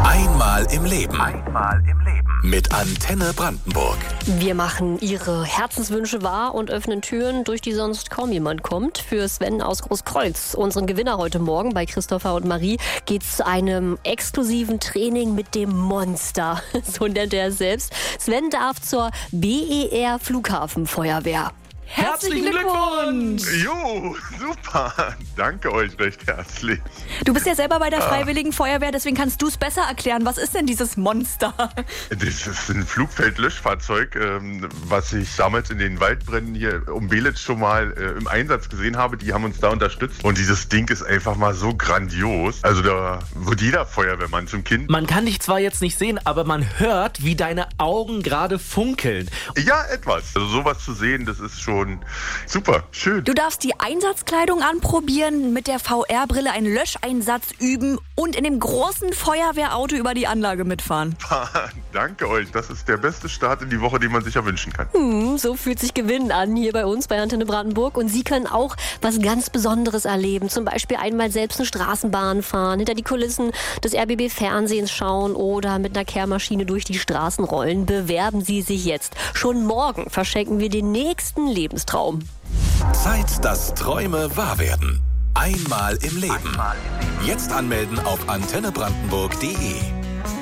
Einmal im Leben. Mit Antenne Brandenburg. Wir machen Ihre Herzenswünsche wahr und öffnen Türen, durch die sonst kaum jemand kommt. Für Sven aus Großkreuz, unseren Gewinner heute Morgen bei Christopher und Marie, geht's zu einem exklusiven Training mit dem Monster. So nennt er es selbst. Sven darf zur BER Flughafenfeuerwehr. Herzlichen Glückwunsch! Jo, super. Danke euch recht herzlich. Du bist ja selber bei der Freiwilligen Feuerwehr, deswegen kannst du es besser erklären. Was ist denn dieses Monster? Das ist ein Flugfeldlöschfahrzeug, was ich damals in den Waldbränden hier um Belitz schon mal im Einsatz gesehen habe. Die haben uns da unterstützt. Und dieses Ding ist einfach mal so grandios. Also da wird jeder Feuerwehrmann zum Kind. Man kann dich zwar jetzt nicht sehen, aber man hört, wie deine Augen gerade funkeln. Ja, etwas. Also sowas zu sehen, das ist schon super, schön. Du darfst die Einsatzkleidung anprobieren, mit der VR-Brille einen Löscheinsatz üben und in dem großen Feuerwehrauto über die Anlage mitfahren. Danke euch. Das ist der beste Start in die Woche, den man sich ja wünschen kann. So fühlt sich Gewinnen an hier bei uns bei Antenne Brandenburg. Und Sie können auch was ganz Besonderes erleben. Zum Beispiel einmal selbst eine Straßenbahn fahren, hinter die Kulissen des RBB-Fernsehens schauen oder mit einer Kehrmaschine durch die Straßen rollen. Bewerben Sie sich jetzt. Schon morgen verschenken wir den nächsten Lebenstraum. Zeit, dass Träume wahr werden. Einmal im Leben. Jetzt anmelden auf antennebrandenburg.de.